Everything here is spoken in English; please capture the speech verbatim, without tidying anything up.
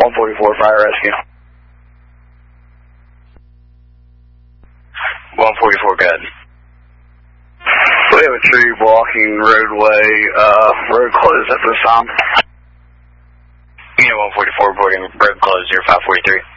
one forty-four, fire rescue. one forty-four, good. We have a tree blocking roadway, uh, road closed at this time. Unit one forty-four, boarding road closed, zero five forty-three.